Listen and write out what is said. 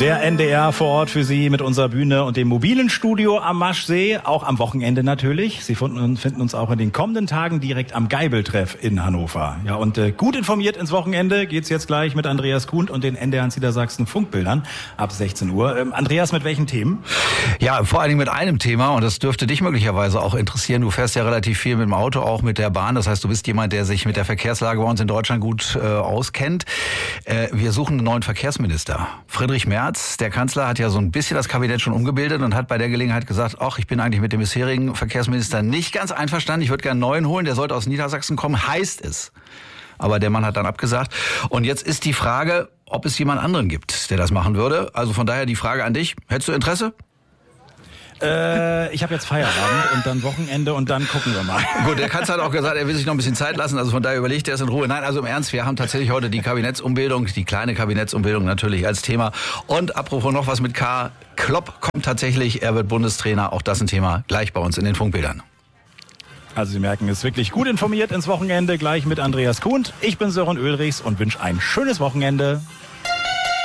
Der NDR vor Ort für Sie mit unserer Bühne und dem mobilen Studio am Maschsee, auch am Wochenende natürlich. Sie finden uns auch in den kommenden Tagen direkt am Geibel-Treff in Hannover. Ja, und gut informiert ins Wochenende geht's jetzt gleich mit Andreas Kuhn und den NDR Niedersachsen Funkbildern ab 16 Uhr. Andreas, mit welchen Themen? Ja, vor allen Dingen mit einem Thema, und das dürfte dich möglicherweise auch interessieren. Du fährst ja relativ viel mit dem Auto, auch mit der Bahn. Das heißt, du bist jemand, der sich mit der Verkehrslage bei uns in Deutschland gut auskennt. Wir suchen einen neuen Verkehrsminister. Friedrich Merz, der Kanzler, hat ja so ein bisschen das Kabinett schon umgebildet und hat bei der Gelegenheit gesagt, ach, ich bin eigentlich mit dem bisherigen Verkehrsminister nicht ganz einverstanden. Ich würde gerne einen neuen holen, der sollte aus Niedersachsen kommen, heißt es. Aber der Mann hat dann abgesagt. Und jetzt ist die Frage, ob es jemand anderen gibt, der das machen würde. Also von daher die Frage an dich. Hättest du Interesse? Ich habe jetzt Feierabend und dann Wochenende und dann gucken wir mal. Gut, der Kanzler hat auch gesagt, er will sich noch ein bisschen Zeit lassen, also von daher überlegt er es in Ruhe. Nein, also im Ernst, wir haben tatsächlich heute die Kabinettsumbildung, die kleine Kabinettsumbildung natürlich als Thema. Und apropos noch was mit K, Klopp kommt tatsächlich, er wird Bundestrainer, auch das ein Thema, gleich bei uns in den Funkbildern. Also Sie merken, es ist wirklich gut informiert ins Wochenende, gleich mit Andreas Kuhn. Ich bin Sören Ulrichs und wünsche ein schönes Wochenende.